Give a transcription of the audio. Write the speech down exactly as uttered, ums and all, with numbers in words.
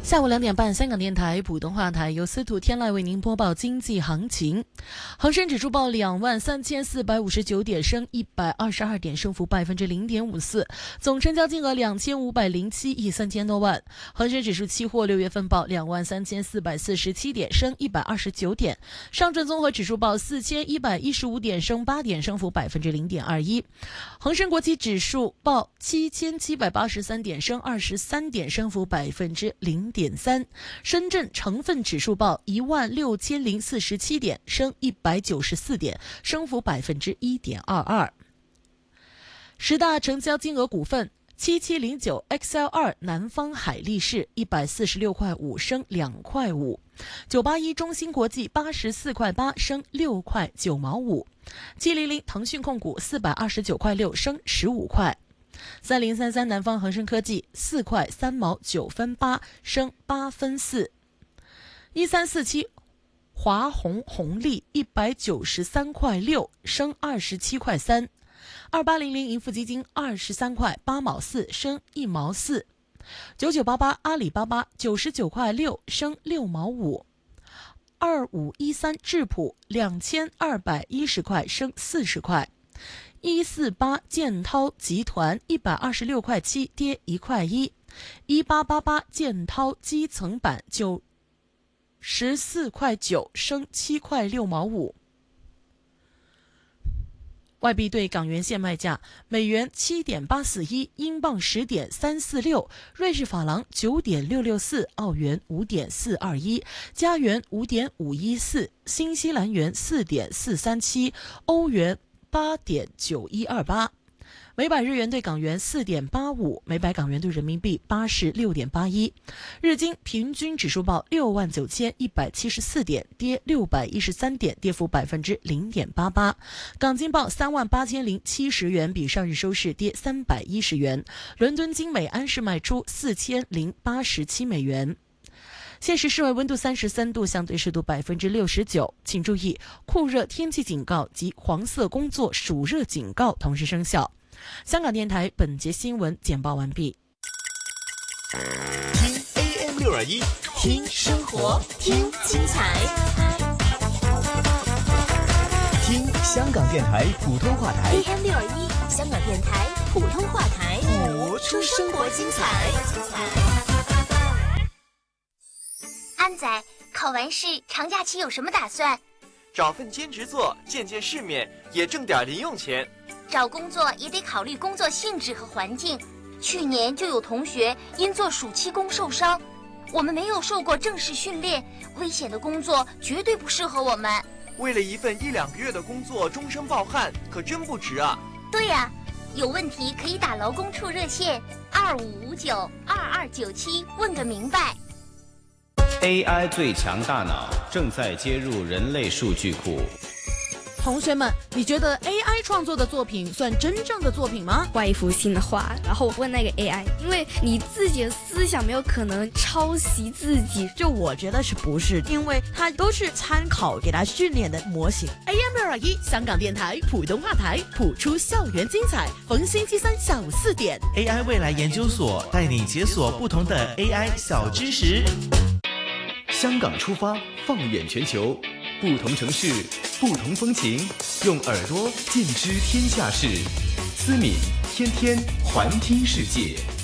下午两点半，香港电台普通话台由司徒天籁为您播报经济行情。恒生指数报两万三千四百五十九点，升一百二十二点，升幅百分之零点五四，总成交金额两千五百零七亿三千多万。恒生指数期货六月份报两万三千四百四十七点，升一百二十九点。上证综合指数报四千一百一十五点，升八点，升幅百分之零点二一。恒生国际指数报七千七百八十三点，升二十三点，升幅百分之零点三。深圳成分指数报一万六千零四十七点，升一百九十四点，升幅百分之一点二二。十大成交金额股份：七七零九 X L 二 南方海力士一百四十六块五，升两块五；九八一中芯国际八十四块八，升六块九毛五；七零零腾讯控股四百二十九块六，升十五块。三零三三南方恒生科技四块三毛九分八，升八分四。一三四七华虹红利一百九十三块六，升二十七块三。二八零零盈富基金二十三块八毛四，升一毛四。九九八八阿里巴巴九十九块六，升六毛五。二五一三智普两千二百一十块，升四十块。一四八建滔集团一百二十六块七，跌一块一。一八八八建滔基层板九十四块九，升七块六毛五。外币对港元现卖价：美元七点八四一，英镑十点三四六，瑞士法郎九点六六四，澳元五点四二一，加元五点五一四，新西兰元四点四三七，欧元八点九一二八，每百日元对港元四点八五，每百港元对人民币八十六点八一。日经平均指数报六万九千一百七十四点，跌六百一十三点，跌幅百分之零点八八。港金报三万八千零七十元，比上日收市跌三百一十元。伦敦金每安士卖出四千零八十七美元。现时室外温度三十三度，相对湿度百分之六十九。请注意，酷热天气警告及黄色工作暑热警告同时生效。香港电台本节新闻简报完毕。 听 A M 六二一，听生活，听精彩，听香港电台普通话台 A M 六二一，香港电台普通话台， 播出生活精彩。 安仔，考完试长假期有什么打算？ 找份兼职做，见见世面，也挣点零用钱。 找工作也得考虑工作性质和环境。去年就有同学因做暑期工受伤，我们没有受过正式训练，危险的工作绝对不适合我们。 为了一份一两个月的工作终身抱憾，可真不值啊。 对呀、啊，有问题可以打劳工处热线二五五九二二九七问个明白。 A I 最强大脑正在接入人类数据库。 同学们，你觉得 A I 创作的作品算真正的作品吗？ 画一幅新的画，然后问那个 A I， 因为你自己的思想没有可能抄袭自己。 就我觉得是不是，因为它都是参考给它训练的模型。 A M 六二一，香港电台普通话台，谱出校园精彩。逢星期三下午四点 ，A I 未来研究所带你解锁不同的 A I 小知识。 香港出发，放眼全球，不同城市，不同风情，用耳朵见知天下事。思敏天天环听世界。